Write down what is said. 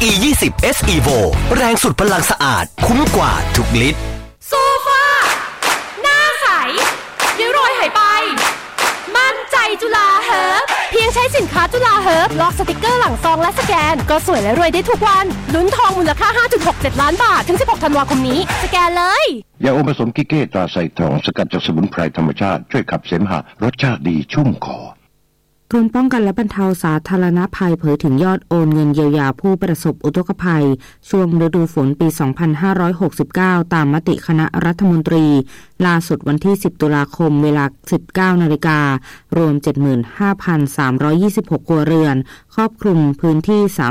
E20S Evo แรงสุดพลังสะอาดคุ้มกว่าทุกลิตรโซฟาหน้าใสริ้วรอยหายไปมั่นใจจุฬาเฮิร์บเพียงใช้สินค้าจุฬาเฮิร์บลอกสติกเกอร์หลังซองและสแกนก็สวยและรวยได้ทุกวันลุ้นทองมูลค่า 5.67 ล้านบาทถึง16ธันวาคมนี้สแกนเลยยาอมผสมกิเก้ตราไซทองสกัดจากสมุนไพรธรรมชาติช่วยขับเสมหะรสชาติดีชุ่มคอกรมป้องกันและบรรเทาสาธารณภัยเผยถึงยอดโอนเงินเยียวยาผู้ประสบอุทกภัยช่วงฤดูฝนปี 2569 ตามมติคณะรัฐมนตรีล่าสุดวันที่ 10 ตุลาคมเวลา 19 นาฬิการวม 75,326 ครัวเรือนครอบคลุมพื้นที่